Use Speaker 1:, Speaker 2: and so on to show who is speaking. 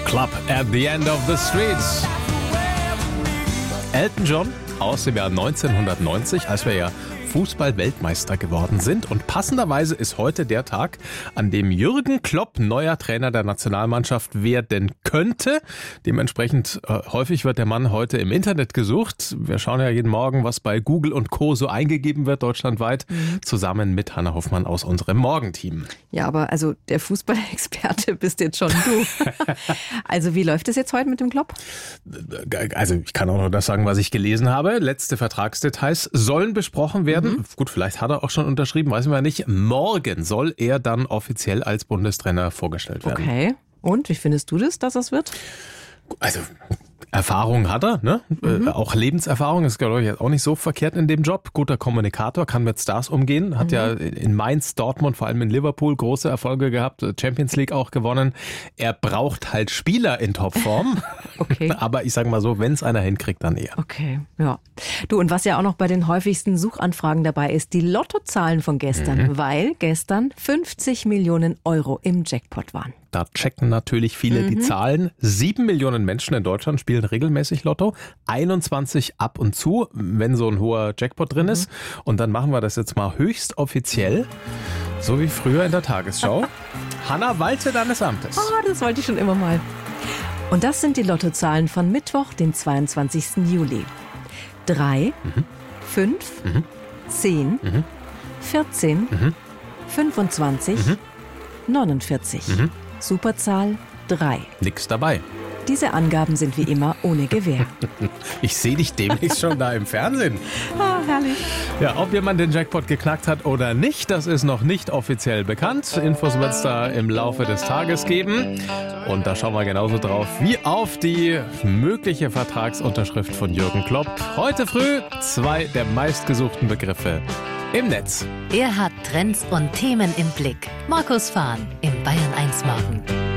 Speaker 1: Club at the End of the Streets. Elton John aus dem Jahr 1990, als wir ja Fußball-Weltmeister geworden sind. Und passenderweise ist heute der Tag, an dem Jürgen Klopp neuer Trainer der Nationalmannschaft werden könnte. Dementsprechend häufig wird der Mann heute im Internet gesucht. Wir schauen ja jeden Morgen, was bei Google und Co. so eingegeben wird, deutschlandweit, zusammen mit Hanna Hoffmann aus unserem Morgenteam.
Speaker 2: Ja, aber also der Fußballexperte bist jetzt schon du. Also wie läuft es jetzt heute mit dem Klopp?
Speaker 1: Also ich kann auch nur das sagen, was ich gelesen habe. Letzte Vertragsdetails sollen besprochen werden. Gut, vielleicht hat er auch schon unterschrieben, weiß man nicht. Morgen soll er dann offiziell als Bundestrainer vorgestellt werden.
Speaker 2: Okay. Und wie findest du das, dass es wird?
Speaker 1: Also Erfahrung hat er, ne? Auch Lebenserfahrung ist, glaube ich, jetzt auch nicht so verkehrt in dem Job. Guter Kommunikator, kann mit Stars umgehen. Hat ja in Mainz, Dortmund, vor allem in Liverpool große Erfolge gehabt. Champions League auch gewonnen. Er braucht halt Spieler in Topform.
Speaker 2: Okay.
Speaker 1: Aber ich sage mal so, wenn es einer hinkriegt, dann er.
Speaker 2: Okay, ja. Du, und was ja auch noch bei den häufigsten Suchanfragen dabei ist, die Lottozahlen von gestern, weil gestern 50 Millionen Euro im Jackpot waren.
Speaker 1: Da checken natürlich viele die Zahlen. 7 Millionen Menschen in Deutschland spielen regelmäßig Lotto. 21 ab und zu, wenn so ein hoher Jackpot drin ist. Und dann machen wir das jetzt mal höchst offiziell, so wie früher in der Tagesschau. Hanna, walte deines Amtes.
Speaker 2: Oh, das wollte ich schon immer mal. Und das sind die Lottozahlen von Mittwoch, den 22. Juli. 3, 5, 10, 14, 25, 49. Superzahl 3.
Speaker 1: Nix dabei.
Speaker 2: Diese Angaben sind wie immer ohne Gewähr.
Speaker 1: Ich sehe dich demnächst schon da im Fernsehen.
Speaker 2: Ah, herrlich.
Speaker 1: Ja, ob jemand den Jackpot geknackt hat oder nicht, das ist noch nicht offiziell bekannt. Infos wird es da im Laufe des Tages geben. Und da schauen wir genauso drauf wie auf die mögliche Vertragsunterschrift von Jürgen Klopp. Heute früh 2 der meistgesuchten Begriffe im Netz.
Speaker 3: Er hat Trends und Themen im Blick. Markus Fahn im Bayern 1 Morgen.